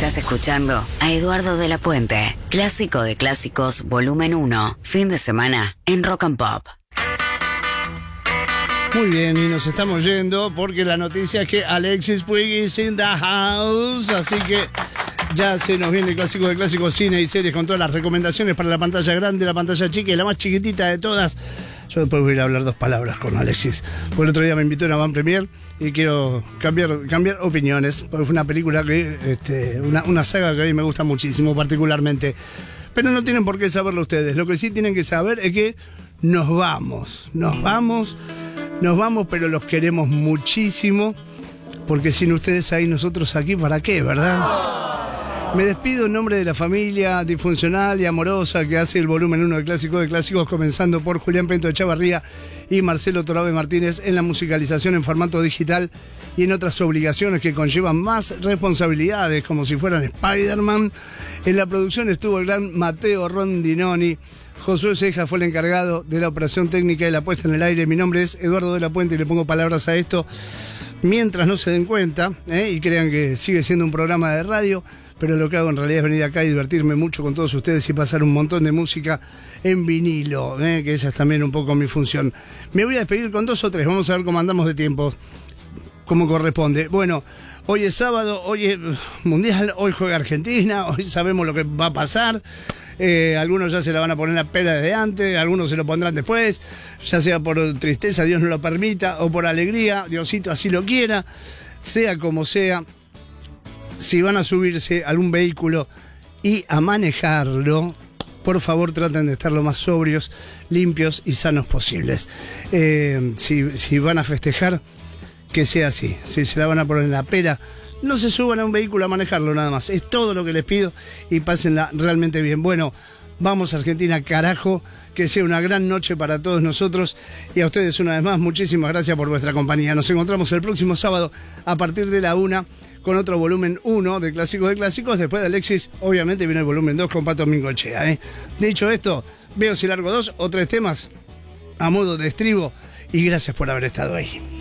Estás escuchando a Eduardo de la Puente, Clásico de Clásicos, volumen 1, fin de semana en Rock and Pop. Muy bien, y nos estamos yendo porque la noticia es que Alexis Puig is in the house, así que ya se nos viene el Clásico de Clásicos, cine y series con todas las recomendaciones para la pantalla grande, la pantalla chica y la más chiquitita de todas. Yo después voy a ir a hablar 2 palabras con Alexis. Por el otro día me invitó a una van premier y quiero cambiar opiniones, porque fue una película que, una saga que a mí me gusta muchísimo particularmente. Pero no tienen por qué saberlo ustedes. Lo que sí tienen que saber es que nos vamos, pero los queremos muchísimo, porque sin ustedes ahí, nosotros aquí, ¿para qué, verdad? Me despido en nombre de la familia disfuncional y amorosa que hace el volumen 1 de Clásicos, comenzando por Julián Pento Echavarría y Marcelo Torabe Martínez en la musicalización en formato digital y en otras obligaciones que conllevan más responsabilidades, como si fueran Spider-Man. En la producción estuvo el gran Mateo Rondinoni. Josué Ceja fue el encargado de la operación técnica y la puesta en el aire. Mi nombre es Eduardo de la Puente y le pongo palabras a esto mientras no se den cuenta y crean que sigue siendo un programa de radio, pero lo que hago en realidad es venir acá y divertirme mucho con todos ustedes y pasar un montón de música en vinilo, que esa es también un poco mi función. Me voy a despedir con 2 o 3, vamos a ver cómo andamos de tiempo, como corresponde. Bueno, hoy es sábado, hoy es mundial, hoy juega Argentina, hoy sabemos lo que va a pasar. Algunos ya se la van a poner a pera desde antes, algunos se lo pondrán después, ya sea por tristeza, Dios no lo permita, o por alegría, Diosito así lo quiera, sea como sea. Si van a subirse a algún vehículo y a manejarlo, por favor traten de estar lo más sobrios, limpios y sanos posibles. Si van a festejar, que sea así. Si se la van a poner en la pera, no se suban a un vehículo a manejarlo nada más. Es todo lo que les pido y pásenla realmente bien. Bueno, vamos Argentina, carajo, que sea una gran noche para todos nosotros y a ustedes una vez más, muchísimas gracias por vuestra compañía. Nos encontramos el próximo sábado a partir de la 1 con otro volumen 1 de Clásicos de Clásicos. Después de Alexis, obviamente viene el volumen 2 con Pato Mingochea. Dicho esto, veo si largo 2 o 3 temas a modo de estribo y gracias por haber estado ahí.